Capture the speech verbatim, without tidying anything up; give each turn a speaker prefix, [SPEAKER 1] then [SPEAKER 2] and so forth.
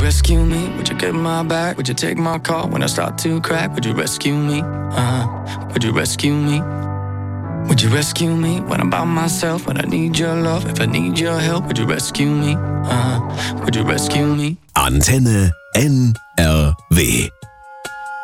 [SPEAKER 1] rescue me? Would you get my back? Would you take my call when I start to crack? Would you rescue me? Uh, would you rescue me? Would you rescue me when I'm by myself? When I need your love, if I need your help, would you rescue me? Uh, would you rescue me?
[SPEAKER 2] Antenne N R W